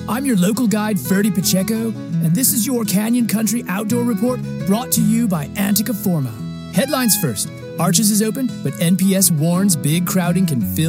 I'm your local guide, Ferdy Pacheco, and this is your Canyon Country Outdoor Report brought to you by Antica Forma. Headlines first. Arches is open, but NPS warns big crowding can fill